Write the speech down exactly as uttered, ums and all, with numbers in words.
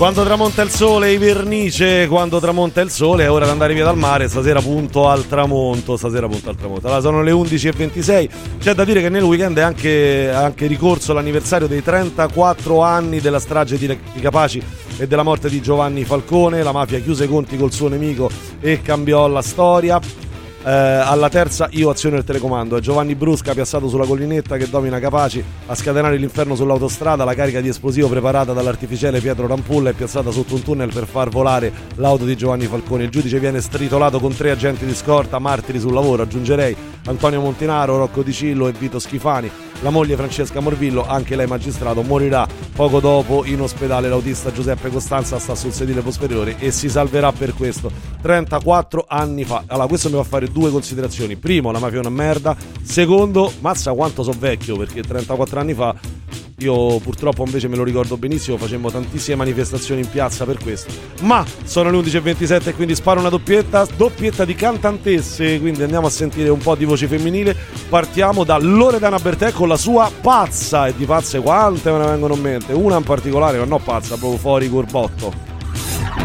Quando tramonta il sole, i vernice, quando tramonta il sole è ora di andare via dal mare, stasera punto al tramonto, stasera punto al tramonto. Allora sono le undici e ventisei, c'è da dire che nel weekend è anche, anche ricorso l'anniversario dei trentaquattro anni della strage di, di Capaci e della morte di Giovanni Falcone. La mafia chiuse i conti col suo nemico e cambiò la storia. Eh, alla terza io aziono il telecomando, è Giovanni Brusca piazzato sulla collinetta che domina Capaci a scatenare l'inferno sull'autostrada. La carica di esplosivo preparata dall'artificiale Pietro Rampulla è piazzata sotto un tunnel per far volare l'auto di Giovanni Falcone. Il giudice viene stritolato con tre agenti di scorta, martiri sul lavoro, aggiungerei Antonio Montinaro, Rocco Di Cillo e Vito Schifani. La moglie Francesca Morvillo, anche lei magistrato, morirà poco dopo in ospedale. L'autista Giuseppe Costanza sta sul sedile posteriore e si salverà per questo. trentaquattro anni fa. Allora, questo mi fa fare due considerazioni. Primo, la mafia è una merda. Secondo, mazza quanto so vecchio, perché trentaquattro anni fa io purtroppo invece me lo ricordo benissimo, facemmo tantissime manifestazioni in piazza per questo. Ma sono le undici e ventisette e quindi sparo una doppietta, doppietta di cantantesse, quindi andiamo a sentire un po' di voce femminile. Partiamo da Loredana Bertè con la sua Pazza, e di pazze quante me ne vengono in mente, una in particolare, ma no pazza, proprio fuori corbotto.